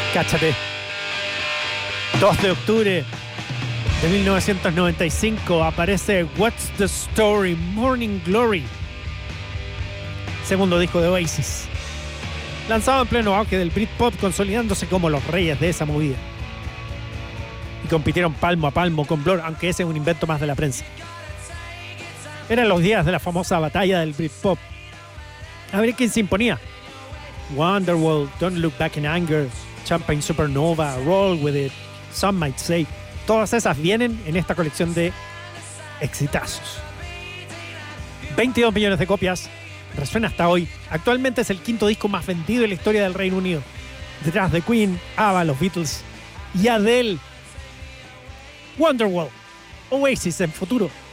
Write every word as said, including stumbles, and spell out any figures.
Cáchate. dos de octubre de mil novecientos noventa y cinco aparece What's the Story, Morning Glory. Segundo disco de Oasis. Lanzado en pleno auge del Britpop, consolidándose como los reyes de esa movida. Y compitieron palmo a palmo con Blur, aunque ese es un invento más de la prensa. Eran los días de la famosa batalla del Britpop. A ver quién se imponía. Wonderwall, Don't Look Back in Anger, Champagne Supernova, Roll With It, Some Might Say. Todas esas vienen en esta colección de exitazos. veintidós millones de copias. Resuena hasta hoy. Actualmente es el quinto disco más vendido en la historia del Reino Unido. Detrás de Queen, ABBA, los Beatles y Adele. Wonderwall. Oasis en futuro.